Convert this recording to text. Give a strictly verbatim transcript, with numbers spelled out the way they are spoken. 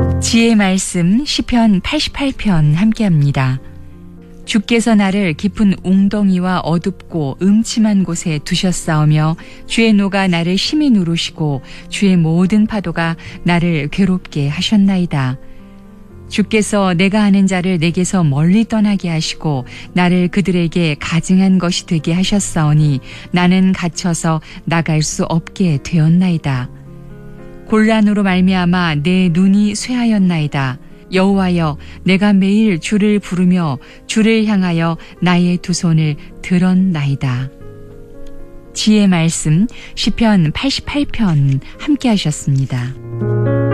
지혜의 말씀 시편 팔십팔 편 함께합니다. 주께서 나를 깊은 웅덩이와 어둡고 음침한 곳에 두셨사오며 주의 노가 나를 심히 누르시고 주의 모든 파도가 나를 괴롭게 하셨나이다. 주께서 내가 아는 자를 내게서 멀리 떠나게 하시고 나를 그들에게 가증한 것이 되게 하셨사오니 나는 갇혀서 나갈 수 없게 되었나이다. 곤란으로 말미암아 내 눈이 쇠하였나이다. 여호와여, 내가 매일 주를 부르며 주를 향하여 나의 두 손을 들었나이다. 지혜의 말씀 시편 팔십팔 편 함께 하셨습니다.